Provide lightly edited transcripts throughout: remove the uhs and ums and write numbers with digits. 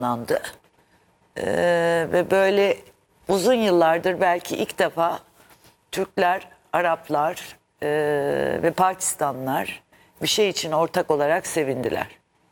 planlandı. Ve böyle uzun yıllardır belki ilk defa Türkler, Araplar ve Pakistanlılar bir şey için ortak olarak sevindiler.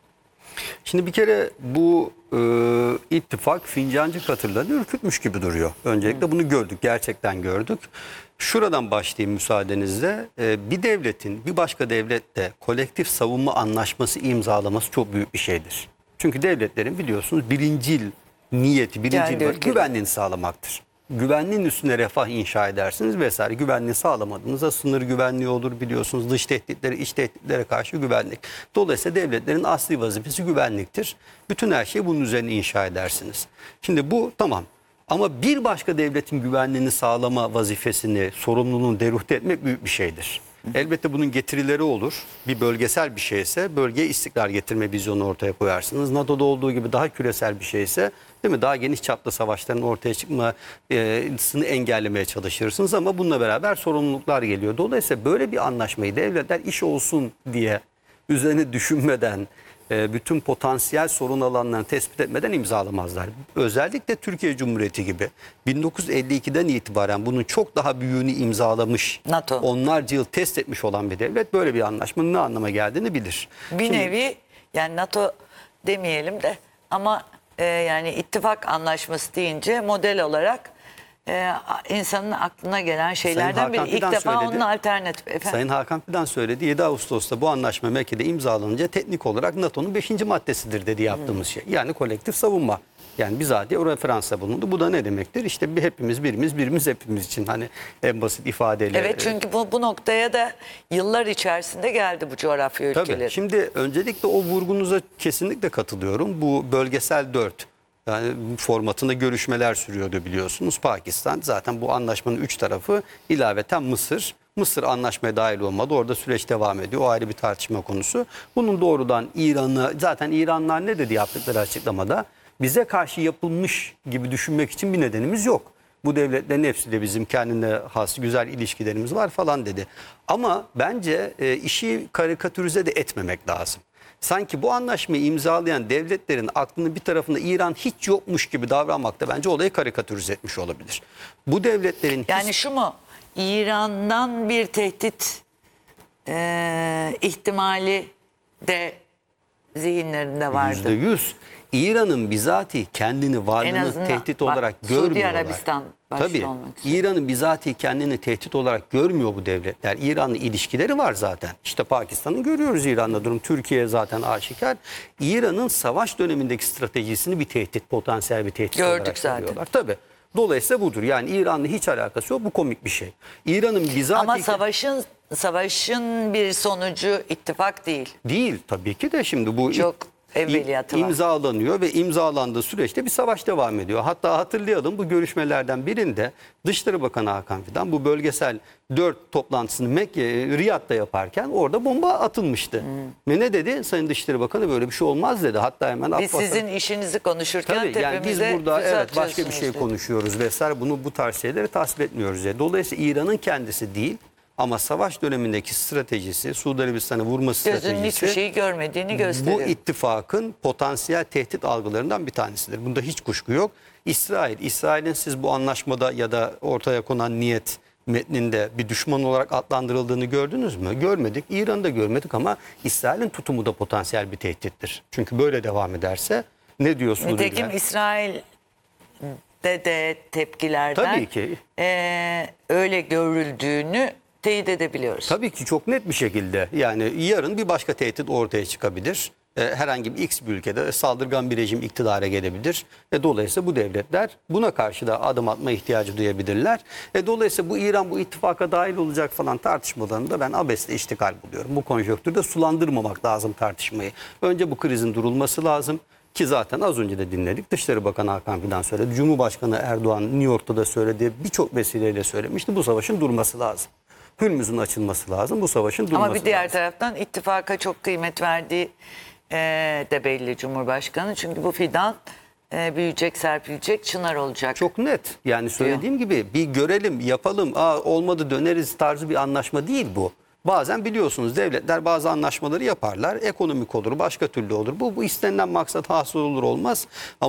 Şimdi bir kere bu ittifak fincancı katırlarını ürkütmüş gibi duruyor. Öncelikle bunu gördük, gerçekten gördük. Şuradan başlayayım müsaadenizle. Bir devletin bir başka devletle kolektif savunma anlaşması imzalaması çok büyük bir şeydir. Çünkü devletlerin biliyorsunuz birincil niyeti, güvenliğini sağlamaktır. Güvenliğin üstüne refah inşa edersiniz vesaire. Güvenliği sağlamadığınızda sınır güvenliği olur biliyorsunuz. Dış tehditlere, iç tehditlere karşı güvenlik. Dolayısıyla devletlerin asli vazifesi güvenliktir. Bütün her şeyi bunun üzerine inşa edersiniz. Şimdi bu tamam. Ama bir başka devletin güvenliğini sağlama vazifesini, sorumluluğunu deruhte etmek büyük bir şeydir. Elbette bunun getirileri olur. Bir bölgesel bir şeyse bölgeye istikrar getirme vizyonu ortaya koyarsınız. NATO'da olduğu gibi daha küresel bir şeyse, değil mi, daha geniş çaplı savaşların ortaya çıkmasını engellemeye çalışırsınız ama bununla beraber sorumluluklar geliyor. Dolayısıyla böyle bir anlaşmayı devletler iş olsun diye üzerine düşünmeden, bütün potansiyel sorun alanlarını tespit etmeden imzalamazlar. Özellikle Türkiye Cumhuriyeti gibi 1952'den itibaren bunun çok daha büyüğünü imzalamış, NATO, onlarca yıl test etmiş olan bir devlet böyle bir anlaşmanın ne anlama geldiğini bilir. Bir nevi yani NATO demeyelim de ama yani ittifak anlaşması deyince model olarak insanın aklına gelen şeylerden biri. İlk defa onun alternatif. Sayın Hakan Fidan söyledi. 7 Ağustos'ta bu anlaşma Mekke'de imzalanınca teknik olarak NATO'nun 5. maddesidir dedi yaptığımız şey. Yani kolektif savunma. Yani bizatihi o referansa bulundu. Bu da ne demektir? İşte hepimiz birimiz hepimiz için, hani en basit ifadeyle. Evet, çünkü bu noktaya da yıllar içerisinde geldi bu coğrafya ülkeleri. Tabii. Şimdi öncelikle o vurgunuza kesinlikle katılıyorum. Bu bölgesel 4 yani formatında görüşmeler sürüyordu biliyorsunuz. Pakistan zaten bu anlaşmanın 3 tarafı, ilaveten Mısır. Mısır anlaşmaya dahil olmadı. Orada süreç devam ediyor. O ayrı bir tartışma konusu. Bunun doğrudan İran'ı, zaten İranlılar ne dedi yaptıkları açıklamada? Bize karşı yapılmış gibi düşünmek için bir nedenimiz yok. Bu devletlerin hepsiyle bizim kendine has güzel ilişkilerimiz var falan dedi. Ama bence işi karikatürize de etmemek lazım. Sanki bu anlaşmayı imzalayan devletlerin aklının bir tarafında İran hiç yokmuş gibi davranmakta bence olayı karikatürize etmiş olabilir. Bu devletlerin yani şu mu? İran'dan bir tehdit ihtimali de zihinlerinde vardı. %100. İran'ın bizatihi kendini, varlığını tehdit olarak görmüyorlar. Suudi Arabistan başta Tabii. olmak üzere. İran'ın bizatihi kendini tehdit olarak görmüyor bu devletler. İran'la ilişkileri var zaten. İşte Pakistan'ı görüyoruz, İran'la durum. Türkiye zaten aşikar. İran'ın savaş dönemindeki stratejisini bir tehdit, potansiyel bir tehdit gördük olarak zaten. görüyorlar. Tabii. Dolayısıyla budur. Yani İran'la hiç alakası yok. Bu komik bir şey. İran'ın bizatihi... Ama savaşın bir sonucu ittifak değil. Değil tabii ki de, şimdi bu çok evveliyatı var. İmzalanıyor ve imzalandığı süreçte bir savaş devam ediyor. Hatta hatırlayalım, bu görüşmelerden birinde Dışişleri Bakanı Hakan Fidan bu bölgesel 4 toplantısını Riyad'da yaparken orada bomba atılmıştı. Ve ne dedi? Sayın Dışişleri Bakanı böyle bir şey olmaz dedi. Hatta hemen biz sizin işinizi konuşurken tabii, yani biz burada başka bir şey dedi. konuşuyoruz vesaire. Bu tarz şeyleri tasvip etmiyoruz diye. Dolayısıyla İran'ın kendisi değil, ama savaş dönemindeki stratejisi, Suudi Arabistan'ı vurma stratejisi, gözünün hiçbir şeyi görmediğini gösteriyor. bu ittifakın potansiyel tehdit algılarından bir tanesidir. Bunda hiç kuşku yok. İsrail'in siz bu anlaşmada ya da ortaya konan niyet metninde bir düşman olarak adlandırıldığını gördünüz mü? Görmedik. İran'ı da görmedik ama İsrail'in tutumu da potansiyel bir tehdittir. Çünkü böyle devam ederse ne diyor Suudiler? Nitekim İsrail'de de tepkilerden tabii ki öyle görüldüğünü teyit edebiliyoruz. Tabii ki çok net bir şekilde. Yani yarın bir başka tehdit ortaya çıkabilir. Herhangi bir X bir ülkede saldırgan bir rejim iktidara gelebilir. Dolayısıyla bu devletler buna karşı da adım atma ihtiyacı duyabilirler. Dolayısıyla bu İran bu ittifaka dahil olacak falan tartışmalarını da ben abesle iştikal buluyorum. Bu konjonktürde sulandırmamak lazım tartışmayı. Önce bu krizin durulması lazım. Ki zaten az önce de dinledik. Dışişleri Bakanı Hakan Fidan söyledi. Cumhurbaşkanı Erdoğan New York'ta da söyledi. Birçok vesileyle söylemişti. Bu savaşın durması lazım. Hürmüz'ün açılması lazım. Bu savaşın durması lazım. Ama bir diğer taraftan ittifaka çok kıymet verdiği de belli Cumhurbaşkanı. Çünkü bu fidan büyüyecek, serpilecek, çınar olacak. Çok net. Yani söylediğim gibi bir görelim, yapalım, olmadı döneriz tarzı bir anlaşma değil bu. Bazen biliyorsunuz devletler bazı anlaşmaları yaparlar. Ekonomik olur, başka türlü olur. Bu istenilen maksat hasıl olur olmaz. Ama